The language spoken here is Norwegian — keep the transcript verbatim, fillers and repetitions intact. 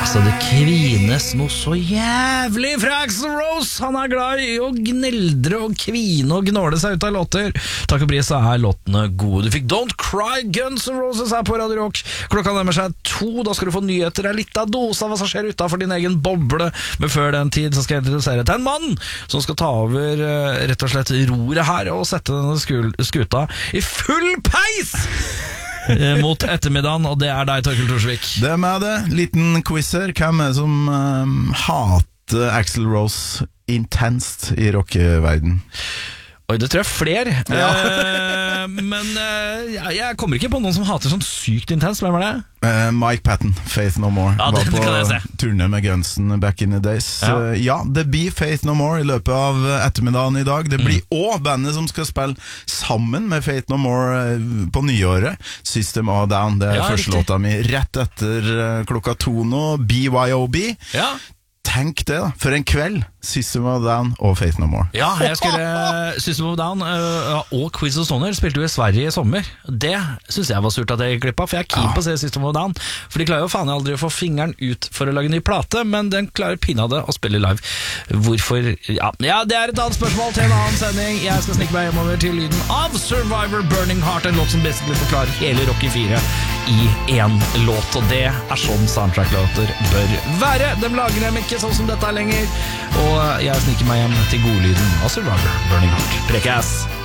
Altså, det kvines noe så jævlig fra Axl Rose. Han er glad i å gneldre og kvine og gnåle seg ut av låter. Takk og pris, så er låtene gode. Du fikk Don't Cry, Guns N' Roses her på Radio Rock. Klokka nærmer seg to, da skal du få nyheter. En liten dose av hva som skjer utenfor din egen boble. Men før den tid så skal jeg introdusere til en mann som skal ta over uh, rett og slett roret her og sette denne skul- skuta i full peis mot ettermiddagen, og det er deg, Torkel Torsvik. Det er meg det, liten quiz her. Hvem er det som um, hater Axl Rose intenst i rockeverden? Oi, det tror jeg flere. Ja. eh, Men eh, jeg, jeg kommer ikke på noen som hater sånn sykt intens. Hvem er det? Uh, Mike Patton, Faith No More. Ja, det kan jeg se. Var på turné med Gunsen back in the days. Ja. Uh, ja, det blir Faith No More i løpet av ettermiddagen i dag. Det blir Mm. også bandet som skal spille sammen med Faith No More uh, på nyåret. System of a Down. Det er Ja, første riktig. låta mi rett etter uh, klokka to nå. B Y O B. Ja, Tenk det, da. For en kveld. System of a Down og Faith No More. ja jeg skulle System of a Down uh, og Quiz of Stoner spilte jo i Sverige i sommer. Det synes jeg var surt at jeg gikk glipp av, for jeg er keen Ja. på å se System of a Down. For de klarer jo faen jeg aldri å få fingeren ut for å lage ny plate, men den klarer pinadø å spille live. Hvorfor? Ja, ja, det er et annet spørsmål til en annen sending. Jeg skal snikke meg hjemover til lyden av Survivor Burning Heart, en låt som basically forklarer hele Rocky fire i én låt, og det er sånn soundtrack-låter bør være. De lager dem ikke sånn som dette lenger, og jeg sniker meg hjem til godlyden av Survivor Burning Heart. Prekas!